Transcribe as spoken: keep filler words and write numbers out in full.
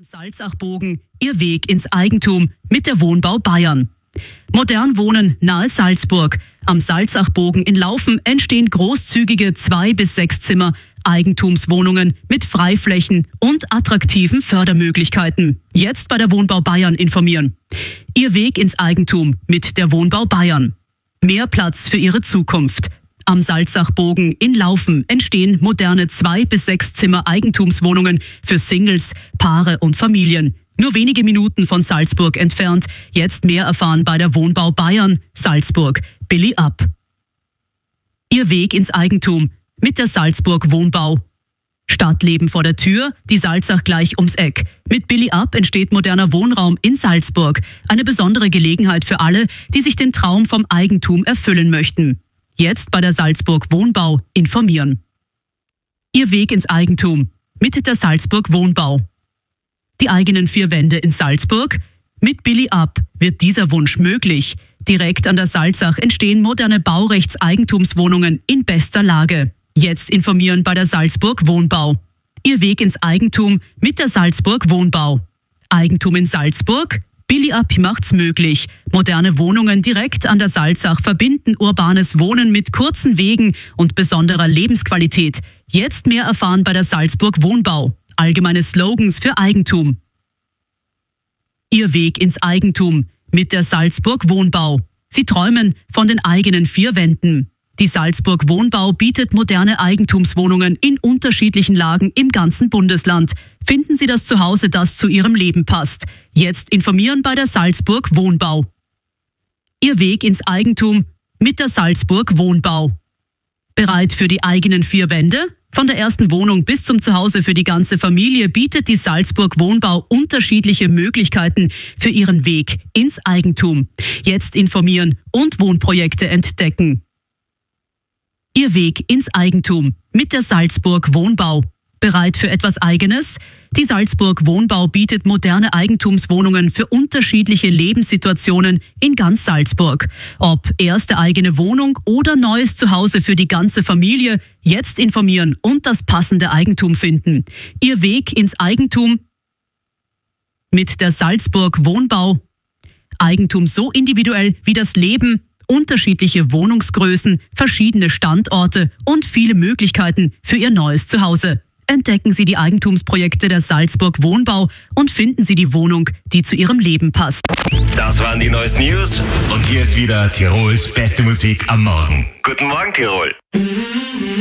Am Salzachbogen, Ihr Weg ins Eigentum mit der Wohnbau Bayern. Modern wohnen nahe Salzburg. Am Salzachbogen in Laufen entstehen großzügige zwei bis sechs Zimmer Eigentumswohnungen mit Freiflächen und attraktiven Fördermöglichkeiten. Jetzt bei der Wohnbau Bayern informieren. Ihr Weg ins Eigentum mit der Wohnbau Bayern. Mehr Platz für Ihre Zukunft. Am Salzachbogen in Laufen entstehen moderne zwei bis sechs Zimmer Eigentumswohnungen für Singles, Paare und Familien. Nur wenige Minuten von Salzburg entfernt. Jetzt mehr erfahren bei der Wohnbau Bayern, Salzburg. Billy Up. Ihr Weg ins Eigentum mit der Salzburg Wohnbau. Stadtleben vor der Tür, die Salzach gleich ums Eck. Mit Billy Up entsteht moderner Wohnraum in Salzburg. Eine besondere Gelegenheit für alle, die sich den Traum vom Eigentum erfüllen möchten. Jetzt bei der Salzburg Wohnbau informieren. Ihr Weg ins Eigentum mit der Salzburg Wohnbau. Die eigenen vier Wände in Salzburg? Mit Billy Up wird dieser Wunsch möglich. Direkt an der Salzach entstehen moderne Baurechtseigentumswohnungen in bester Lage. Jetzt informieren bei der Salzburg Wohnbau. Ihr Weg ins Eigentum mit der Salzburg Wohnbau. Eigentum in Salzburg? Billy Up macht's möglich. Moderne Wohnungen direkt an der Salzach verbinden urbanes Wohnen mit kurzen Wegen und besonderer Lebensqualität. Jetzt mehr erfahren bei der Salzburg Wohnbau. Allgemeine Slogans für Eigentum. Ihr Weg ins Eigentum mit der Salzburg Wohnbau. Sie träumen von den eigenen vier Wänden. Die Salzburg Wohnbau bietet moderne Eigentumswohnungen in unterschiedlichen Lagen im ganzen Bundesland. Finden Sie das Zuhause, das zu Ihrem Leben passt. Jetzt informieren bei der Salzburg Wohnbau. Ihr Weg ins Eigentum mit der Salzburg Wohnbau. Bereit für die eigenen vier Wände? Von der ersten Wohnung bis zum Zuhause für die ganze Familie bietet die Salzburg Wohnbau unterschiedliche Möglichkeiten für Ihren Weg ins Eigentum. Jetzt informieren und Wohnprojekte entdecken. Ihr Weg ins Eigentum mit der Salzburg Wohnbau. Bereit für etwas Eigenes? Die Salzburg Wohnbau bietet moderne Eigentumswohnungen für unterschiedliche Lebenssituationen in ganz Salzburg. Ob erste eigene Wohnung oder neues Zuhause für die ganze Familie, jetzt informieren und das passende Eigentum finden. Ihr Weg ins Eigentum mit der Salzburg Wohnbau. Eigentum so individuell wie das Leben, unterschiedliche Wohnungsgrößen, verschiedene Standorte und viele Möglichkeiten für Ihr neues Zuhause. Entdecken Sie die Eigentumsprojekte der Salzburg Wohnbau und finden Sie die Wohnung, die zu Ihrem Leben passt. Das waren die neuesten News und hier ist wieder Tirols beste Musik am Morgen. Guten Morgen, Tirol.